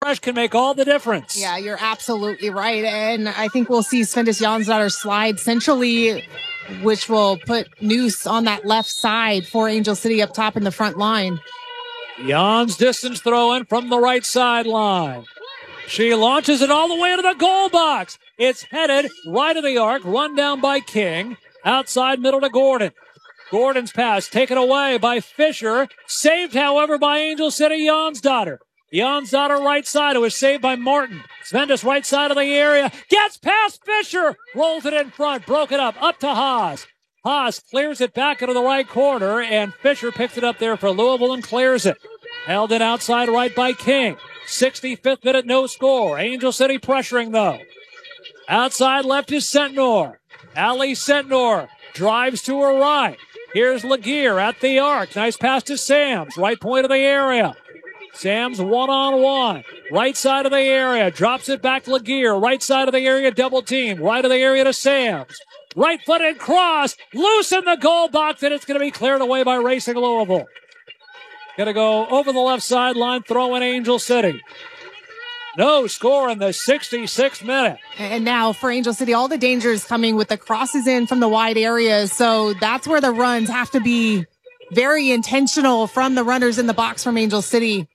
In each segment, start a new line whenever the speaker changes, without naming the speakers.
rush can make all the difference.
Yeah, you're absolutely right. And I think we'll see Svendis Jonsdottir slide centrally, which will put Noose on that left side for Angel City up top in the front line.
Jan's distance throw in from the right sideline. She launches it all the way into the goal box. It's headed right of the arc, run down by King. Outside middle to Gordon. Gordon's pass taken away by Fisher. Saved, however, by Angel City Jonsdottir. Jonsdottir right side. It was saved by Martin. Svendis right side of the area. Gets past Fisher. Rolls it in front. Broke it up to Haas. Haas clears it back into the right corner, and Fisher picks it up there for Louisville and clears it. Held in outside right by King. 65th minute, no score. Angel City pressuring, though. Outside left is Sentnor. Ali Sentnor drives to her right. Here's Laguerre at the arc. Nice pass to Sams. Right point of the area. Sams one-on-one. Right side of the area. Drops it back to Laguerre. Right side of the area, double team. Right of the area to Sams. Right-footed cross. Loose in the goal box, and it's going to be cleared away by Racing Louisville. Going to go over the left sideline, throw in Angel City. No score in the 66th minute.
And now for Angel City, all the danger is coming with the crosses in from the wide areas. So that's where the runs have to be very intentional from the runners in the box from Angel City.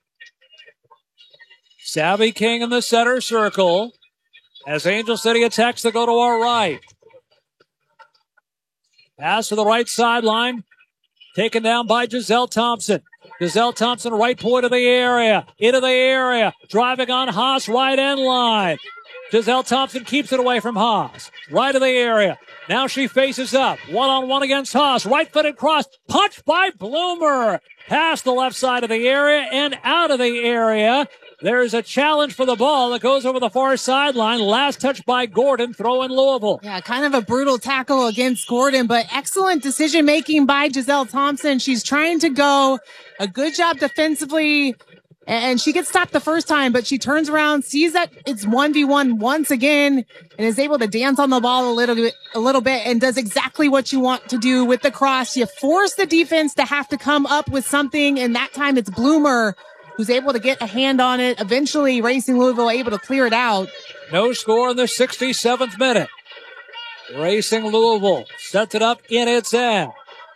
Savvy King in the center circle as Angel City attacks to go to our right. Pass to the right sideline. Taken down by Giselle Thompson. Giselle Thompson, right point of the area. Into the area. Driving on Haas, right end line. Giselle Thompson keeps it away from Haas. Right of the area. Now she faces up. One-on-one against Haas. Right-footed cross. Punched by Bloomer. Past the left side of the area and out of the area. There's a challenge for the ball that goes over the far sideline. Last touch by Gordon. Throw in Louisville.
Yeah, kind of a brutal tackle against Gordon, but excellent decision-making by Giselle Thompson. She's trying to go a good job defensively, and she gets stopped the first time, but she turns around, sees that it's 1v1 once again, and is able to dance on the ball a little bit, and does exactly what you want to do with the cross. You force the defense to have to come up with something, and that time it's Bloomer who's able to get a hand on it. Eventually, Racing Louisville able to clear it out.
No score in the 67th minute. Racing Louisville sets it up in its end.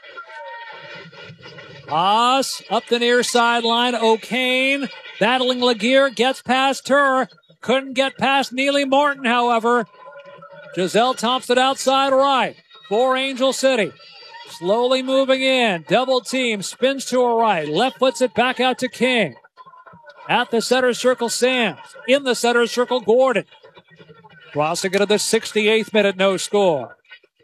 Haas up the near sideline. O'Kane battling Laguerre, gets past her. Couldn't get past Neely Martin, however. Giselle Thompson outside right for Angel City. Slowly moving in. Double team. Spins to her right. Left foots it back out to King. At the center circle, Sams. In the center circle, Gordon. Crossing into the 68th minute, no score.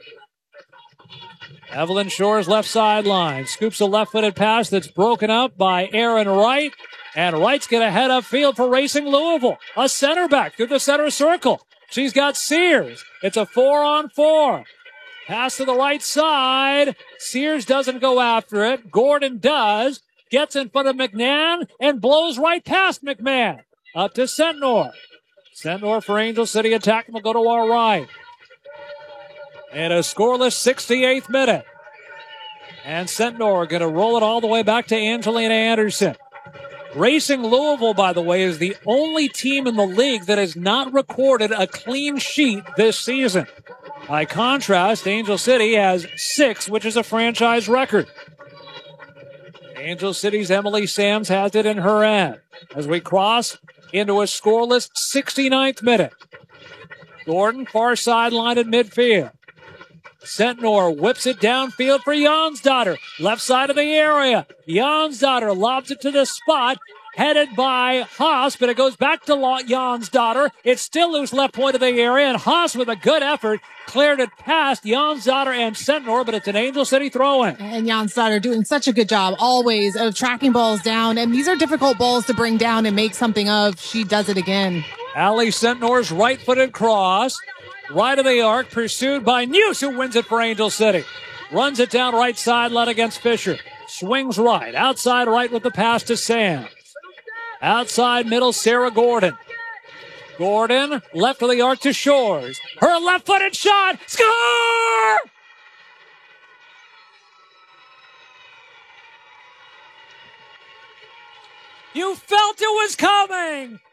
Evelyn Shore's left sideline. Scoops a left-footed pass that's broken up by Aaron Wright. And Wright's going to head upfield for Racing Louisville. A center back through the center circle. She's got Sears. It's a 4-on-4. Pass to the right side. Sears doesn't go after it. Gordon does. Gets in front of McMahon and blows right past McMahon. Up to Sentnor. Sentnor for Angel City attacking will go to our right. And a scoreless 68th minute. And Sentnor going to roll it all the way back to Angelina Anderson. Racing Louisville, by the way, is the only team in the league that has not recorded a clean sheet this season. By contrast, Angel City has 6, which is a franchise record. Angel City's Emily Sams has it in her end as we cross into a scoreless 69th minute. Gordon, far sideline at midfield. Sentnor whips it downfield for Jonsdottir. Left side of the area. Jonsdottir lobs it to the spot. Headed by Haas, but it goes back to Jonsdottir. It's still loose left point of the area, and Haas with a good effort cleared it past Jonsdottir and Sentnor, but it's an Angel City throw-in.
And Jonsdottir doing such a good job always of tracking balls down, and these are difficult balls to bring down and make something of. She does it again.
Ali Sentnor's right-footed cross. Right of the arc, pursued by News, who wins it for Angel City. Runs it down right sideline against Fisher. Swings right. Outside right with the pass to Sam. Outside middle, Sarah Gordon. Gordon, left of the arc to Shores. Her left-footed shot. Score! You felt it was coming.